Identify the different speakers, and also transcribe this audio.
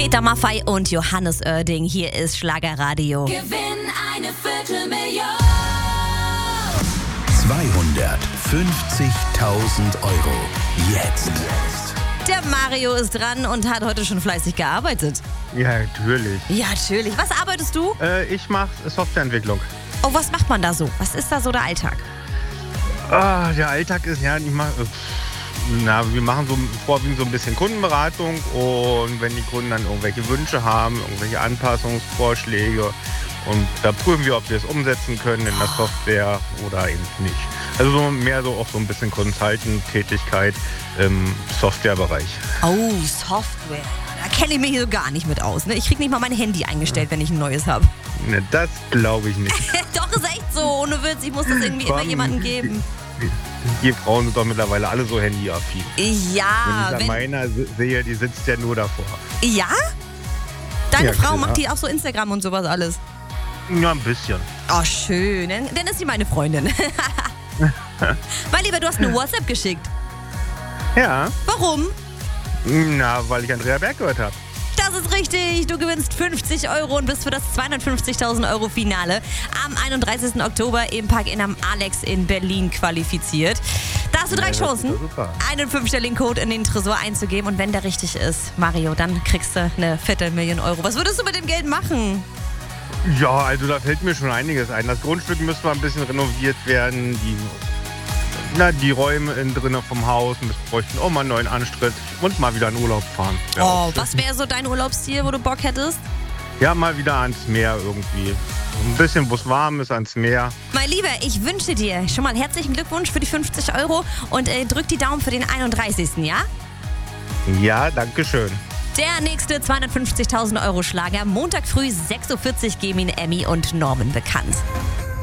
Speaker 1: Peter Maffay und Johannes Oerding. Hier ist Schlagerradio.
Speaker 2: Gewinn eine Viertelmillion.
Speaker 3: 250.000 Euro. Jetzt.
Speaker 1: Der Mario ist dran und hat heute schon fleißig gearbeitet.
Speaker 4: Ja, natürlich.
Speaker 1: Ja, natürlich. Was arbeitest du?
Speaker 4: Ich mache Softwareentwicklung.
Speaker 1: Oh, was macht man da so? Was ist da so der Alltag?
Speaker 4: Der Alltag ist ja, wir machen so vorwiegend so ein bisschen Kundenberatung und wenn die Kunden dann irgendwelche Wünsche haben, irgendwelche Anpassungsvorschläge und da prüfen wir, ob wir es umsetzen können in der Software oder eben nicht. Also so mehr so auch so ein bisschen Consultant-Tätigkeit im Softwarebereich.
Speaker 1: Oh, Software. Da kenne ich mich so gar nicht mit aus. Ne? Ich kriege nicht mal mein Handy eingestellt, wenn ich ein neues habe.
Speaker 4: Ne, das glaube ich nicht.
Speaker 1: Doch, ist echt so. Ohne Witz, ich muss das irgendwie immer jemandem geben.
Speaker 4: Die Frauen sind doch mittlerweile alle so handyaffin.
Speaker 1: Ja.
Speaker 4: Wenn ich meiner sehe, die sitzt ja nur davor.
Speaker 1: Ja? Deine
Speaker 4: Ja,
Speaker 1: Frau
Speaker 4: klar.
Speaker 1: macht die auch so Instagram und sowas alles?
Speaker 4: Ja, ein bisschen.
Speaker 1: Oh, schön. Dann ist sie meine Freundin. Mein Lieber, du hast eine WhatsApp geschickt.
Speaker 4: Ja,
Speaker 1: Warum?
Speaker 4: weil ich Andrea Berg gehört habe.
Speaker 1: Das ist richtig. Du gewinnst 50 Euro und bist für das 250.000 Euro Finale am 31. Oktober im Park am Alex in Berlin qualifiziert. Da hast du 3
Speaker 4: Ja, das ist
Speaker 1: Chancen,
Speaker 4: doch super.
Speaker 1: einen 5-stelligen Code in den Tresor einzugeben. Und wenn der richtig ist, Mario, dann kriegst du eine Viertelmillion Euro. Was würdest du mit dem Geld machen?
Speaker 4: Ja, also da fällt mir schon einiges ein. Das Grundstück müsste mal ein bisschen renoviert werden. Die Räume innen drinnen vom Haus bräuchten auch mal einen neuen Anstritt und mal wieder in Urlaub fahren. Wär auch schön.
Speaker 1: Was wäre so dein Urlaubsziel, wo du Bock hättest?
Speaker 4: Ja, mal wieder ans Meer irgendwie. Ein bisschen, wo es warm ist, ans Meer.
Speaker 1: Mein Lieber, ich wünsche dir schon mal herzlichen Glückwunsch für die 50 Euro und drück die Daumen für den 31. Ja?
Speaker 4: Ja, danke schön.
Speaker 1: Der nächste 250.000 Euro Schlager. Montag früh 6.40 Uhr geben ihn Emmy und Norman bekannt.